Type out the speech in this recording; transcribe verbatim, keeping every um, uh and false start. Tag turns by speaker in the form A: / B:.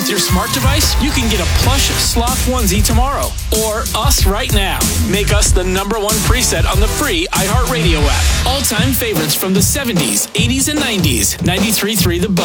A: with your smart device, you can get a plush sloth onesie tomorrow. Or us right now. Make us the number one preset on the free iHeartRadio app. All-time favorites from the seventies, eighties, and nineties. ninety-three point three The Buzz.